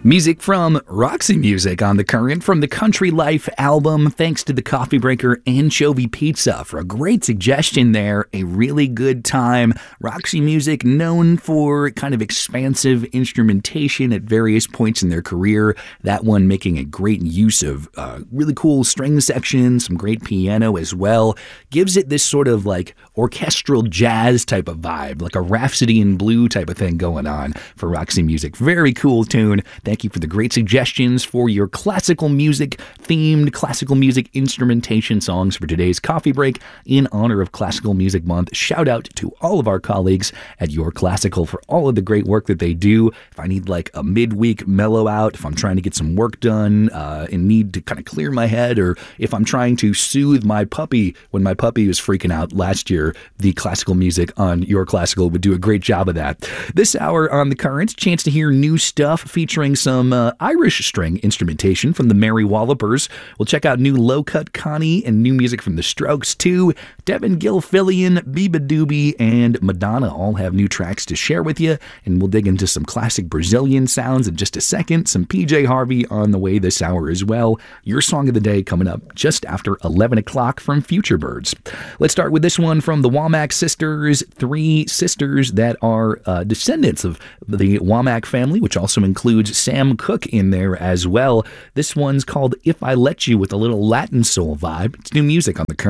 Music from Roxy Music on The Current from the Country Life album. Thanks to the Coffee Breaker Anchovy Pizza for a great suggestion there. A really good time. Roxy Music, known for kind of expansive instrumentation at various points in their career. That one making a great use of really cool string sections, some great piano as well. Gives it this sort of like orchestral jazz type of vibe, like a Rhapsody in Blue type of thing going on for Roxy Music. Very cool tune. Thank you for the great suggestions for your classical music themed classical music instrumentation songs for today's coffee break in honor of Classical Music Month. Shout out to all of our colleagues at Your Classical for all of the great work that they do. If I need like a midweek mellow out, if I'm trying to get some work done and need to kind of clear my head, or if I'm trying to soothe my puppy when my puppy was freaking out last year, the classical music on Your Classical would do a great job of that. This hour on The Current, chance to hear new stuff featuring some Irish string instrumentation from the Mary Wallopers. We'll check out new Low Cut Connie and new music from the Strokes too. Devin Gilfillian, Biba Doobie, and Madonna all have new tracks to share with you, and we'll dig into some classic Brazilian sounds in just a second. Some PJ Harvey on the way this hour as well. Your song of the day coming up just after 11 o'clock from Future Birds. Let's start with this one from the Womack Sisters, three sisters that are descendants of the Womack family, which also includes Sam Cooke in there as well. This one's called If I Let You with a little Latin soul vibe. It's new music on The Current.